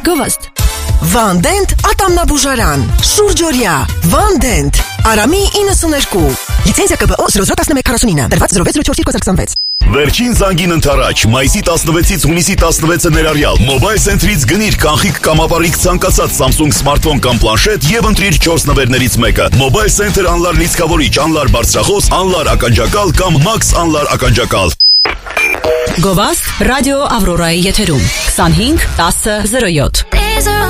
Գովաստ։ Վանդենտ ատամնաբուժարան, շուրջօրյա, Վանդենտ, Արամի 92, լիցենզիա ԿԲՕ 001149, դրված 06042026։ Վերջին զանգին ընթരാճ, մայիսի 16-ից հունիսի 16-ը ներառյալ, Mobile Center-ից գնիր կանխիկ կամ ապարիկ ցանկացած Samsung սմարթֆոն կամ պլանշետ եւ ընտրիր 4 նվերներից մեկը։ Mobile Center անլար լիցքավորիչ, անլար բարձրախոս, անլար ականջակալ կամ Max անլար ականջակալ։ Գովաստ ռադիո Ավրորայի եթերում 25 10 07